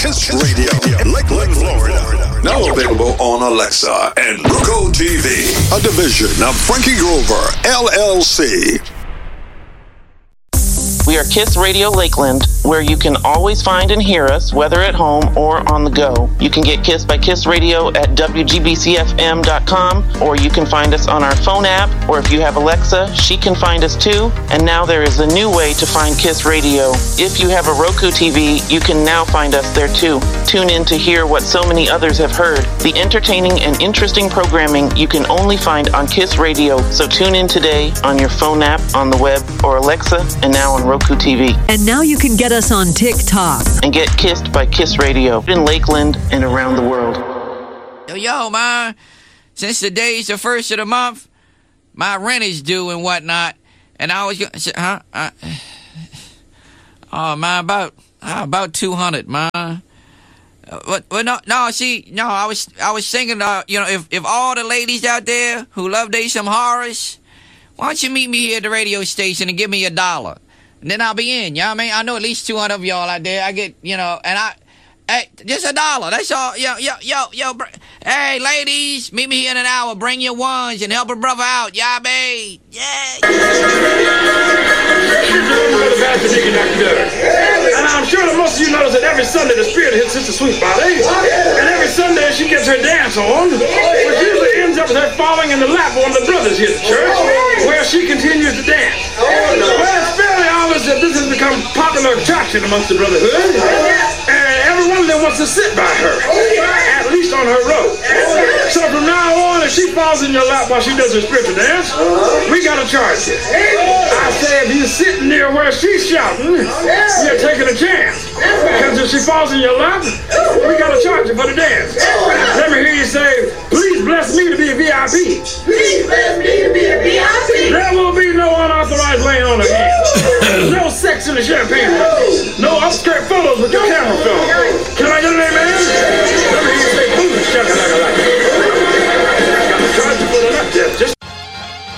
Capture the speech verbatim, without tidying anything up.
Kiss Radio, Lakeland, Florida. Now available on Alexa and Roku T V. A division of Frankie Grover, L L C. We are Kiss Radio Lakeland, where you can always find and hear us, whether at home or on the go. You can get Kiss by Kiss Radio at W G B C F M dot com, or you can find us on our phone app, or if you have Alexa, she can find us too. And now there is a new way to find Kiss Radio. If you have a Roku T V, you can now find us there too. Tune in to hear what so many others have heard. The entertaining and interesting programming you can only find on Kiss Radio. So tune in today on your phone app, on the web, or Alexa, and now on Roku T V. And now you can get us on TikTok. And get kissed by Kiss Radio in Lakeland and around the world. Yo, yo, man. Since today's the first of the month, my rent is due and whatnot. And I was going to say, huh? I, oh, man, about, uh, about two hundred, man. Uh, but, but no, no, see, no, I was, I was thinking, uh, you know, if, if all the ladies out there who love they some horrors, why don't you meet me here at the radio station and give me a dollar? And then I'll be in, you know what I mean? I know at least two hundred of y'all out there. I get, you know, and I, hey, just a dollar. That's all. Yo, yo, yo, yo. Br- hey, ladies, meet me here in an hour. Bring your ones and help a brother out. Yeah, babe. Yeah. And I'm sure that most of you notice that every Sunday the Spirit hits Sister Sweet Body. And every Sunday she gets her dance on, which usually ends up with her falling in the lap of one of the brothers here at the church, where she continues to dance. Well, it's fairly obvious that this has become popular attraction amongst the brotherhood. And every one of them wants to sit by her, at least on her robe. So from now on, if she falls in your lap while she does her spiritual dance, we gotta charge you. I say if you're sitting near where she's shouting, you're taking a chance. Because if she falls in your lap, we gotta charge you for the dance. Let me hear you say, please bless me to be a V I P. Please bless me to be a V I P. There will be no unauthorized laying on of hands. No sex in the champagne. No upskirt photos with your camera film. Can I get an amen?